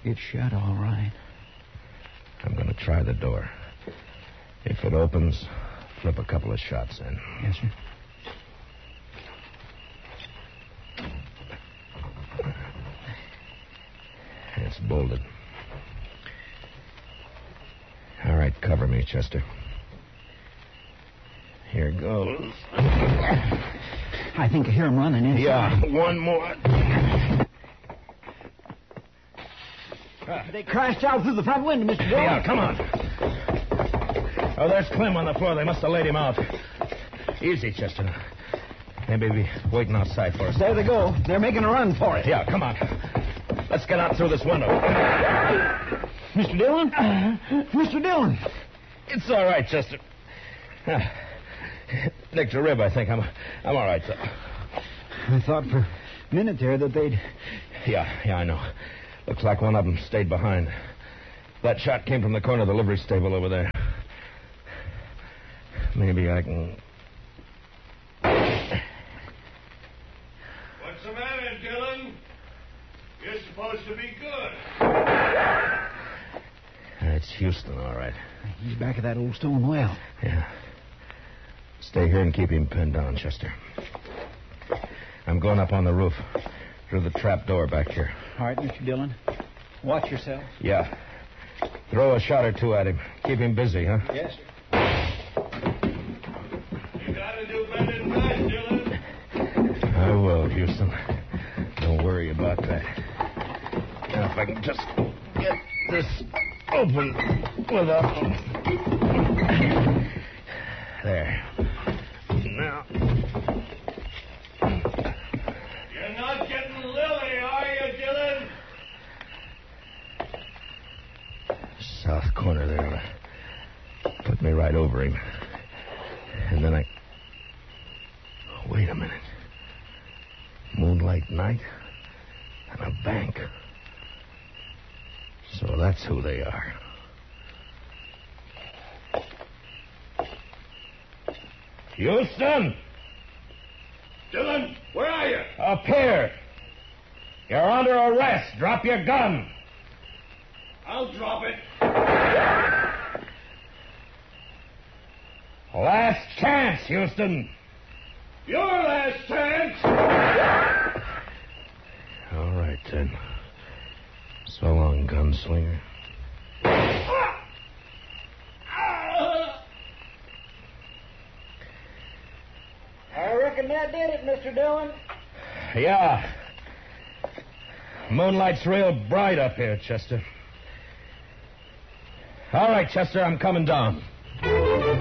It's shut all right. I'm going to try the door. If it opens, flip a couple of shots in. Yes, sir. It's bolted. All right, cover me, Chester. Here goes. I think I hear him running inside. Yeah, one more. They crashed out through the front window, Mr. Dillon. Yeah, come on. Oh, there's Clem on the floor. They must have laid him out. Easy, Chester. Maybe be waiting outside for us. There they go. They're making a run for it. Yeah, come on. Let's get out through this window. Mr. Dillon? Mr. Dillon. It's all right, Chester. Nicked a rib, I think. I'm all right, sir. I thought for a minute there that they'd... Yeah, I know. Looks like one of them stayed behind. That shot came from the corner of the livery stable over there. Maybe I can... What's the matter, Dillon? You're supposed to be good. It's Houston, all right. He's back at that old stone well. Yeah. Stay here and keep him pinned down, Chester. I'm going up on the roof through the trap door back here. All right, Mr. Dillon. Watch yourself. Yeah. Throw a shot or two at him. Keep him busy, huh? Yes, sir. You gotta do better than that, Dillon. I will, Houston. Don't worry about that. Now, if I can just get this open without... There. Now... You're not getting Lily, are you, Dillon? South corner there. Put me right over him. And then I... Wait a minute. Moonlight night and a bank. So that's who they are. Houston! Dillon, where are you? Up here. You're under arrest. Drop your gun. I'll drop it. Last chance, Houston. Your last chance. All right, then. So long, gunslinger. I reckon that did it, Mr. Dillon. Yeah. Moonlight's real bright up here, Chester. All right, Chester, I'm coming down.